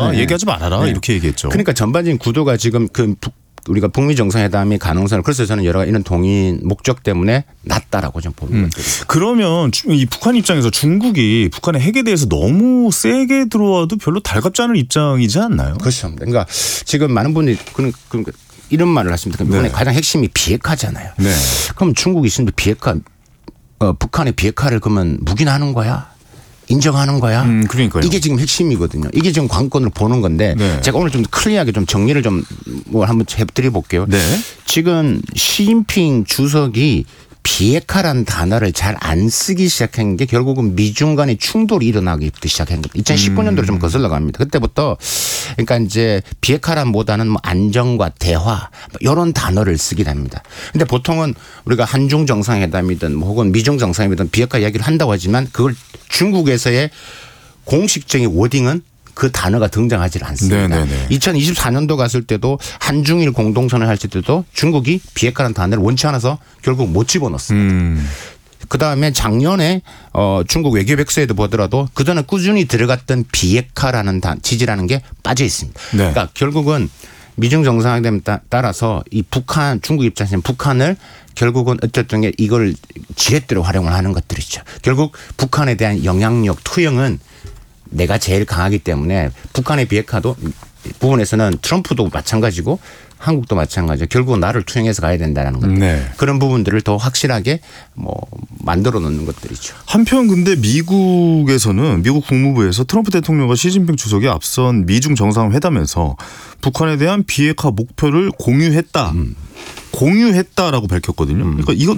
말아라, 얘기하지 말아라 이렇게 얘기했죠. 그러니까 전반적인 구도가 지금 우리가 북미 정상회담이 가능성을 그래서 저는 여러 가지 이런 동의 목적 때문에 낮다라고 좀 보는 것들이죠. 그러면 이 북한 입장에서 중국이 북한의 핵에 대해서 너무 세게 들어와도 별로 달갑지 않은 입장이지 않나요? 그렇죠. 그러니까 지금 많은 분들이 이런 말을 하십니다. 이번에 가장 핵심이 비핵화잖아요. 네. 그럼 중국이 있으면 북한의 비핵화를 그러면 묵인하는 거야? 인정하는 거야? 그러니까요. 이게 지금 핵심이거든요. 이게 지금 관건으로 보는 건데 네. 제가 오늘 좀 클리어하게 좀 정리를 좀 한번 해드려 볼게요. 네. 지금 시진핑 주석이 비핵화라는 단어를 잘 안 쓰기 시작한 게 결국은 미중 간의 충돌이 일어나기부터 시작한 겁니다. 2019년도로 좀 거슬러 갑니다. 그때부터 그러니까 이제 비핵화란보다는 뭐 안정과 대화 이런 단어를 쓰게 됩니다. 근데 보통은 우리가 한중 정상회담이든 뭐 혹은 미중 정상회담이든 비핵화 이야기를 한다고 하지만 그걸 중국에서의 공식적인 워딩은 그 단어가 등장하지 않습니다. 네네네. 2024년도 갔을 때도 한중일 공동선언을 할 때도 중국이 비핵화라는 단어를 원치 않아서 결국 못 집어넣습니다. 그다음에 작년에 중국 외교백서에도 보더라도 그전에 꾸준히 들어갔던 비핵화라는 지지라는 게 빠져 있습니다. 네. 그러니까 결국은 미중 정상회담에 따라서 이 중국 입장에서는 북한을 결국은 어쨌든 이걸 지렛대로 활용을 하는 것들이죠. 결국 북한에 대한 영향력 투영은 내가 제일 강하기 때문에 북한의 비핵화도 부분에서는 트럼프도 마찬가지고 한국도 마찬가지죠. 결국은 나를 투영해서 가야 된다는 것. 네. 그런 부분들을 더 확실하게 만들어 놓는 것들이죠. 한편 근데 미국에서는 미국 국무부에서 트럼프 대통령과 시진핑 주석이 앞선 미중 정상회담에서 북한에 대한 비핵화 목표를 공유했다라고 밝혔거든요. 그러니까 이건